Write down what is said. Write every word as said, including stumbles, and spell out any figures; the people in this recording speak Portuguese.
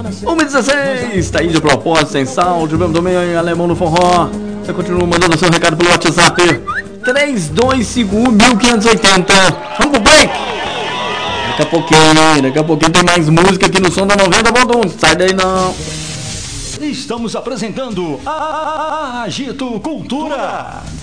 uma e dezesseis, tá aí de propósito, sem saldo, mesmo também em alemão no forró. Você continua mandando seu recado pelo WhatsApp três dois cinco um, mil quinhentos e oitenta. Vamos pro break? Daqui a pouquinho, daqui a pouquinho tem mais música aqui no som da noventa ponto um. Sai daí não. Estamos apresentando a Agito Cultura.